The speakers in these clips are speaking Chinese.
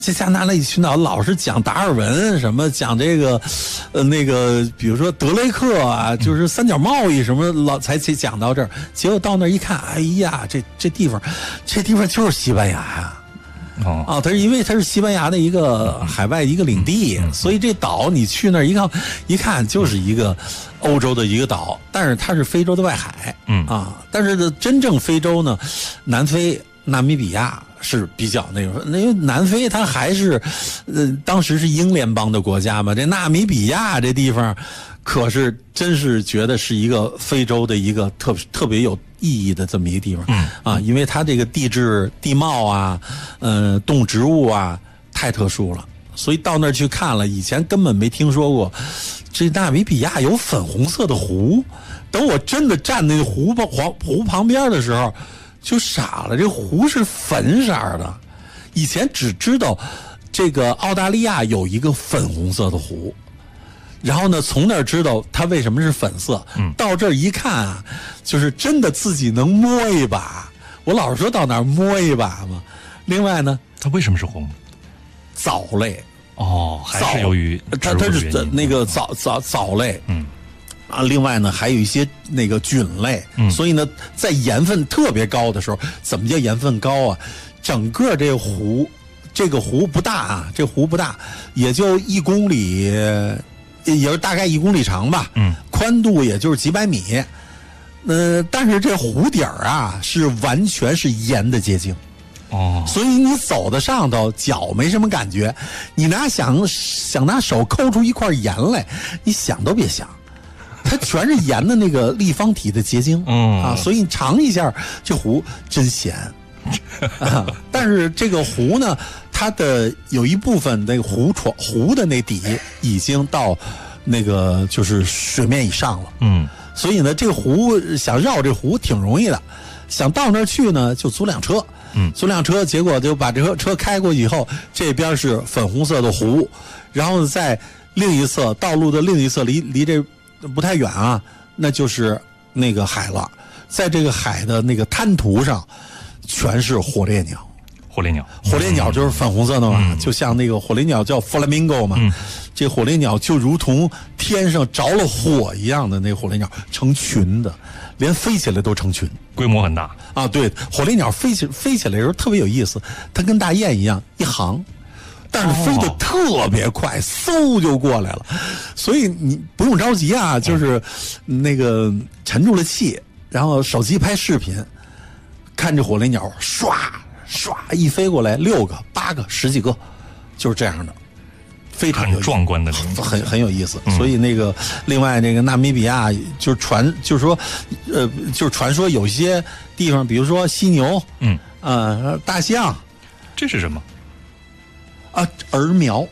这加拿大一群岛老是讲达尔文什么，讲这个，那个，比如说德雷克啊，就是三角贸易什么，老才讲到这儿。结果到那儿一看，哎呀，这地方就是西班牙呀。它是因为它是西班牙的一个海外一个领地，所以这岛你去那儿一看就是一个欧洲的一个岛，但是它是非洲的外海，但是真正非洲呢，南非、纳米比亚。是比较那个，因为南非它还是，当时是英联邦的国家嘛。这纳米比亚这地方，可是真是觉得是一个非洲的一个特别有意义的这么一个地方。因为它这个地质地貌啊，动植物啊，太特殊了，所以到那儿去看了，以前根本没听说过，这纳米比亚有粉红色的湖。等我真的站那湖旁边的时候。就傻了，这湖是粉色的，以前只知道这个澳大利亚有一个粉红色的湖，然后呢从那儿知道它为什么是粉色，到这儿一看啊，就是真的自己能摸一把，我老是说到哪儿摸一把嘛。另外呢， 它为什么是红？ 藻类还是由于它是那个藻类，另外呢，还有一些那个菌类，所以呢，在盐分特别高的时候，怎么叫盐分高啊？整个这个湖不大啊，这湖不大，也就1公里，也是大概1公里长吧，宽度也就是几百米，但是这湖底儿啊，是完全是盐的结晶。所以你走到上头，脚没什么感觉，你想拿手抠出一块盐来，你想都别想。它全是盐的那个立方体的结晶，所以你尝一下，这湖真咸。但是这个湖呢，它的有一部分那个湖的那底已经到那个就是水面以上了，所以呢，这个湖想绕这湖挺容易的，想到那儿去呢，就租辆车，租辆车，结果就把这车开过去以后，这边是粉红色的湖，然后在另一侧道路的另一侧离这不太远啊，那就是那个海了。在这个海的那个滩涂上，全是火烈鸟。 火烈鸟就是粉红色的嘛，就像那个火烈鸟叫 flamingo 嘛，这火烈鸟就如同天上着了火一样的那个火烈鸟，成群的，连飞起来都成群， 规模很大啊。对，火烈鸟飞起来的时候特别有意思，它跟大雁一样一行。但是飞得特别快，嗖就过来了，所以你不用着急啊，就是那个沉住了气，然后手机拍视频，看这火烈鸟唰唰一飞过来6个、8个、10几个，就是这样的，非常很壮观的， 很有意思。所以那个另外那个纳米比亚就是就是传说有些地方，比如说犀牛，大象， 这是什么？ 儿苗。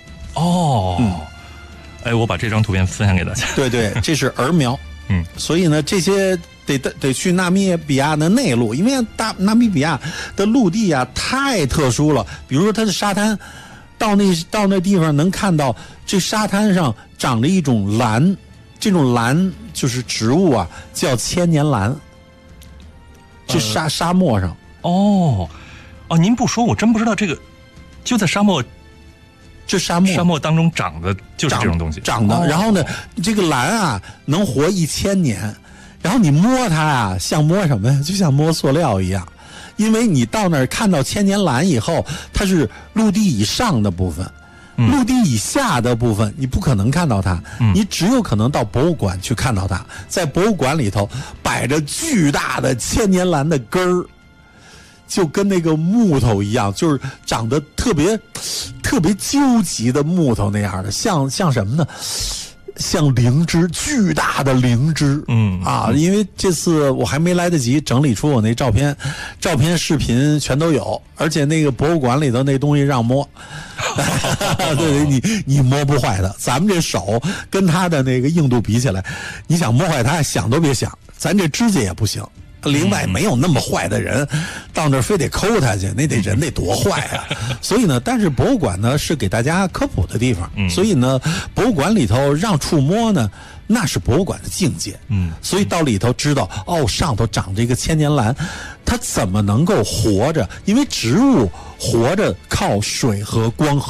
我把这张图片分享给大家。 对，这是儿苗。所以呢，这些得去纳米比亚的内陆，因为纳米比亚的陆地啊太特殊了。比如说它的沙滩，到那地方能看到这沙滩上长着一种兰，这种兰就是植物啊，叫千年兰。这沙漠上。 您不说我真不知道这个，就在沙漠。 这沙漠当中长的就是这种东西长的，然后呢，这个兰啊能活1000年，然后你摸它啊，像摸什么呀？就像摸塑料一样，因为你到那儿看到千年兰以后，它是陆地以上的部分，陆地以下的部分你不可能看到它，你只有可能到博物馆去看到它，在博物馆里头摆着巨大的千年兰的根儿。就跟那个木头一样，就是长得特别究极的木头那样的，像什么呢？像灵芝，巨大的灵芝。因为这次我还没来得及整理出我那照片、视频全都有，而且那个博物馆里头那东西让摸，对，你摸不坏的。咱们这手跟它的那个硬度比起来，你想摸坏它，想都别想。咱这指甲也不行。 另外没有那么坏的人，到那儿非得抠他去，那人得多坏啊！所以呢，但是博物馆呢是给大家科普的地方，所以呢，博物馆里头让触摸呢，那是博物馆的境界。所以到里头知道，哦，上头长着一个千年兰，它怎么能够活着？因为植物活着靠水和光合。